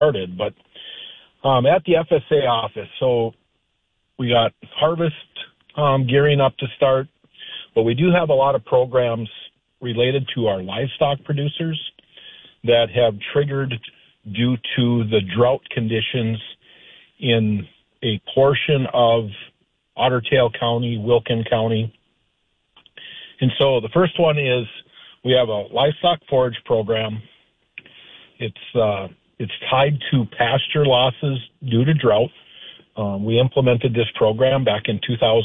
started. But at the FSA office, so we got harvest gearing up to start, but we do have a lot of programs related to our livestock producers that have triggered due to the drought conditions in a portion of Otter Tail County, Wilkin County. And so the first one is we have a livestock forage program. It's tied to pasture losses due to drought. We implemented this program back in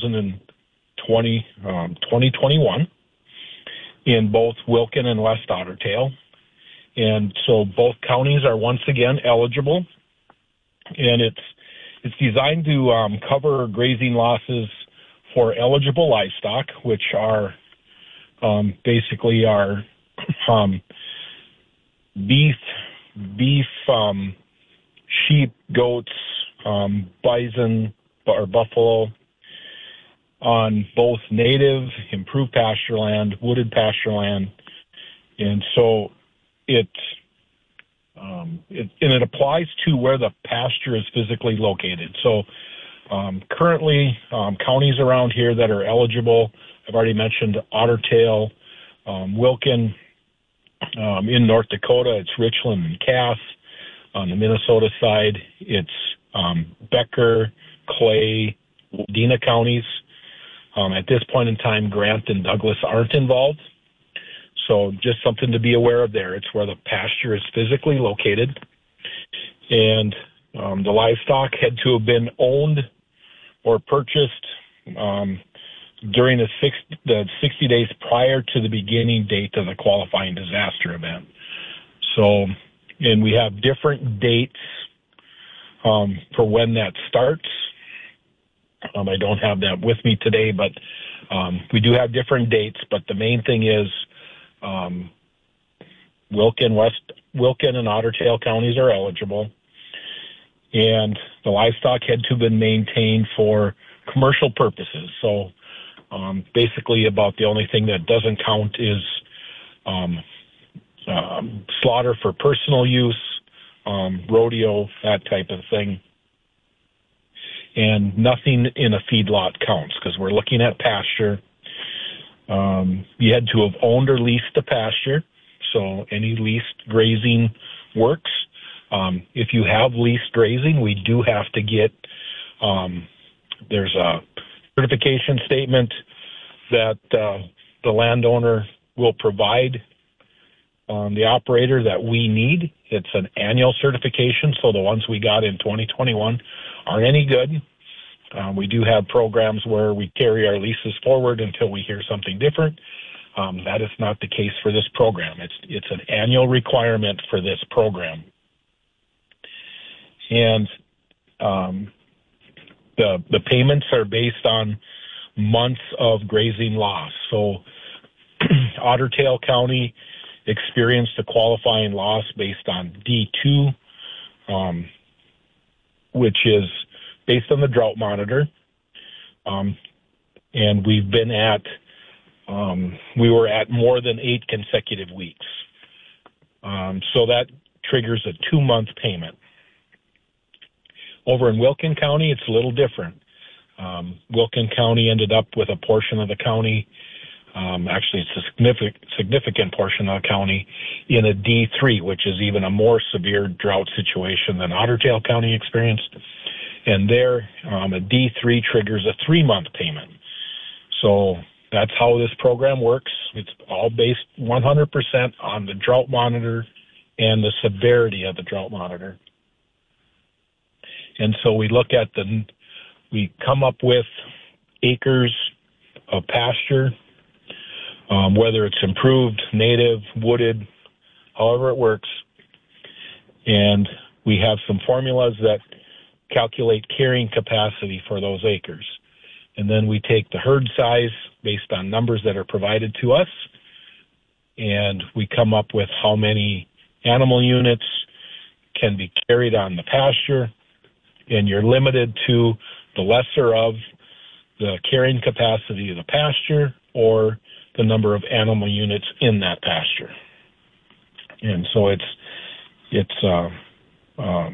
2021 in both Wilkin and West Otter Tail. And so both counties are once again eligible. And it's designed to cover grazing losses for eligible livestock, which are basically our beef, sheep, goats, bison, or buffalo on both native, improved pasture land, wooded pasture land. And so it applies to where the pasture is physically located. So currently, counties around here that are eligible, I've already mentioned Otter Tail, Wilkin. In North Dakota, it's Richland and Cass. On the Minnesota side, it's Becker, Clay, Wadena counties. At this point in time, Grant and Douglas aren't involved. So just something to be aware of there. It's where the pasture is physically located. And the livestock had to have been owned or purchased during the 60 days prior to the beginning date of the qualifying disaster event. So, and we have different dates for when that starts. I don't have that with me today, but we do have different dates. But the main thing is Wilkin and Otter Tail counties are eligible, and the livestock had to have been maintained for commercial purposes. So basically about the only thing that doesn't count is slaughter for personal use, rodeo, that type of thing. And nothing in a feedlot counts because we're looking at pasture. You had to have owned or leased the pasture, so any leased grazing works. If you have leased grazing, we do have to get, there's a certification statement that the landowner will provide the operator that we need. It's an annual certification, so the ones we got in 2021 aren't any good. We do have programs where we carry our leases forward until we hear something different. That is not the case for this program. It's an annual requirement for this program. And the payments are based on months of grazing loss. So Otter Tail County experienced a qualifying loss based on D2, which is based on the drought monitor. And we've been we were at more than 8 consecutive weeks. So that triggers a 2-month payment. Over in Wilkin County, it's a little different. Wilkin County ended up with a portion of the county, actually it's a significant portion of the county, in a D3, which is even a more severe drought situation than Otter Tail County experienced. And there, a D3 triggers a 3-month payment. So that's how this program works. It's all based 100% on the drought monitor and the severity of the drought monitor. And so we look at we come up with acres of pasture, whether it's improved, native, wooded, however it works. And we have some formulas that calculate carrying capacity for those acres. And then we take the herd size based on numbers that are provided to us, and we come up with how many animal units can be carried on the pasture, and you're limited to the lesser of the carrying capacity of the pasture or the number of animal units in that pasture. And so it's